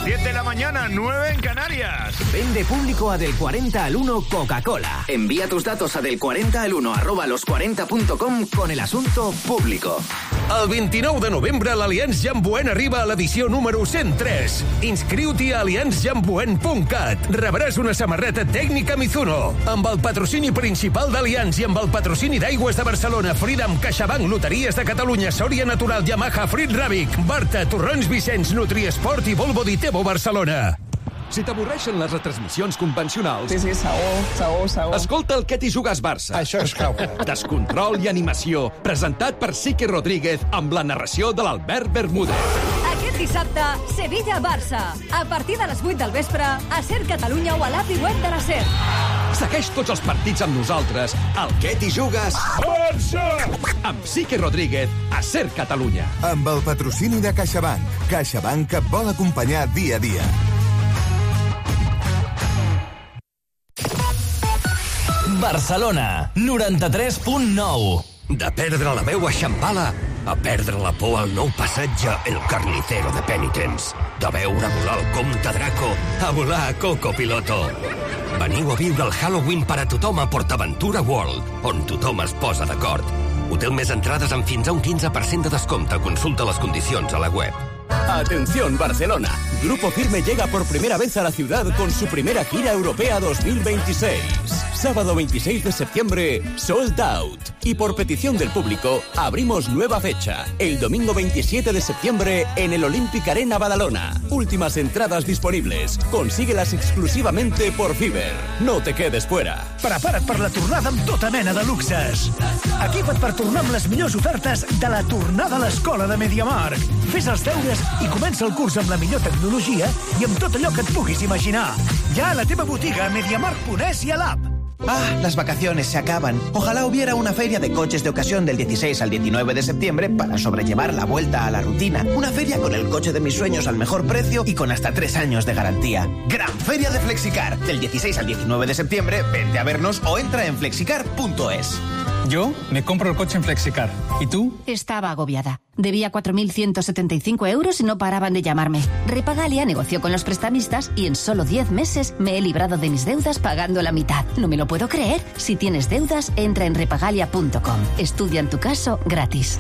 Las 10 de la mañana, 9 en Canarias. Vende público a Del 40 al 1 Coca-Cola. Envía tus datos a del40al1@los40.com con el asunto público. El 29 de novembre l'Allianz Jamboen arriba a l'edició número 103. Inscriu-t'hi a allianzjamboen.cat. Rebràs una samarreta tècnica Mizuno. Amb el patrocini principal d'Allianz i amb el patrocini d'Aigües de Barcelona, Freedom, CaixaBank, Loteries de Catalunya, Sòria Natural, Yamaha, Frit Ràbic, Barta, Torrons Vicenç, Nutriesport i Volvo Ditebo Barcelona. Si t'avorreixen les retransmissions convencionals... Sí, Saó. Escolta el Què t'hi jugues Barça. Això és clau. Descontrol i animació, presentat per Sique Rodríguez amb la narració de l'Albert Bermúdez. Aquest dissabte, Sevilla-Barça. A partir de les 8 del vespre, a SER Catalunya o a l'API web de la SER. Segueix tots els partits amb nosaltres. El Què t'hi jugues Barça! Amb Sique Rodríguez a SER Catalunya. Amb el patrocini de CaixaBank. CaixaBank que et vol acompanyar dia a dia. Barcelona, 93.9. De perdre la veu a Xampala a perdre la por al nou passatge El Carnicero de Penitents. De veure volar el comte Draco a volar a Coco Piloto. Veniu a viure el Halloween per a tothom a PortAventura World, on tothom es posa d'acord. Hotel més entrades amb fins a un 15% de descompte. Consulta les condicions a la web. Atención Barcelona, Grupo Firme llega por primera vez a la ciudad con su primera gira europea 2026. Sábado 26 de septiembre, sold out. Y por petición del público, abrimos nueva fecha, el domingo 27 de septiembre en el Olympic Arena Badalona. Últimas entradas disponibles. Consíguelas exclusivamente por Fiverr. No te quedes fuera. Prepara't per la tornada amb tota mena de luxes. Equipa't per tornar amb les millors ofertes de la tornada a l'escola de MediaMarkt. Fes els deures i comença el curs amb la millor tecnologia i amb tot allò que et puguis imaginar. Ja a la teva botiga a MediaMarkt.es i a l'app. Ah, las vacaciones se acaban. Ojalá hubiera una feria de coches de ocasión del 16 al 19 de septiembre para sobrellevar la vuelta a la rutina. Una feria con el coche de mis sueños al mejor precio y con hasta 3 años de garantía. Gran Feria de Flexicar. Del 16 al 19 de septiembre, vente a vernos o entra en flexicar.es. Yo me compro el coche en Flexicar. ¿Y tú? Estaba agobiada. Debía 4.175 euros y no paraban de llamarme. Repagalia negoció con los prestamistas y en solo 10 meses me he librado de mis deudas pagando la mitad. No me lo puedo creer. Si tienes deudas, entra en repagalia.com. Estudia en tu caso gratis.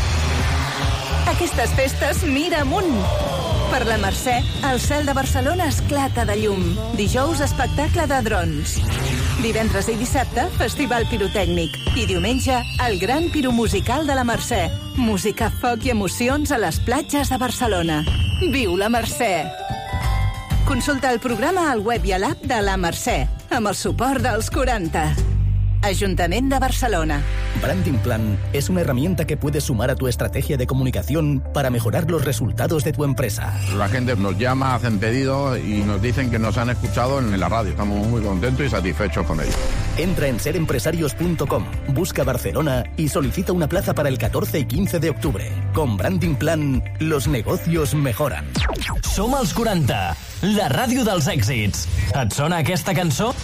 Aquestes festes mira amunt. Per la Mercè, el cel de Barcelona esclata de llum. Dijous, espectacle de drons. Divendres i dissabte, festival pirotècnic. I diumenge, el gran piromusical de la Mercè. Música, foc i emocions a les platges de Barcelona. Viu la Mercè! Consulta el programa al web i a l'app de la Mercè, amb el suport dels 40. Ayuntamiento de Barcelona. Branding Plan es una herramienta que puede sumar a tu estrategia de comunicación para mejorar los resultados de tu empresa. La gente nos llama, hacen pedidos y nos dicen que nos han escuchado en la radio. Estamos muy contentos y satisfechos con ello. Entra en serempresarios.com, busca Barcelona y solicita una plaza para el 14 y 15 de octubre. Con Branding Plan, los negocios mejoran. Som els 40, la ràdio dels èxits. Et sona aquesta cançó?